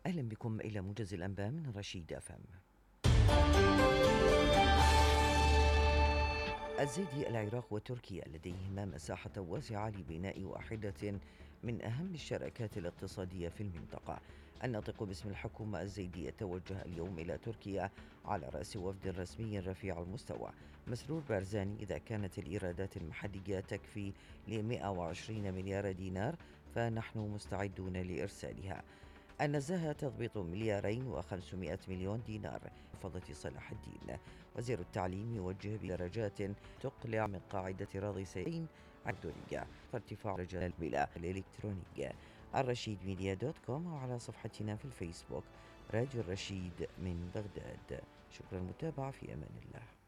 أهلا بكم إلى موجز الأنباء من رشيد أفهم. الزيدي: العراق وتركيا لديهما مساحة واسعة لبناء واحدة من أهم الشراكات الاقتصادية في المنطقة. الناطق باسم الحكومة الزيدي يتوجه اليوم إلى تركيا على رأس وفد رسمي رفيع المستوى. مسرور بارزاني: إذا كانت الإيرادات المحلية تكفي ل 120 مليار دينار فنحن مستعدون لإرسالها. النزاهة: تضبيط 2,500,000,000 دينار. فضة صلاح الدين: وزير التعليم يوجه بدرجات تقلع من قاعدة راضي سيئين الدنيا فارتفاع درجة البلاء الإلكترونية. الرشيد ميديا دوت كوم، وعلى صفحتنا في الفيسبوك راديو الرشيد من بغداد. شكرا للمتابعة، في أمان الله.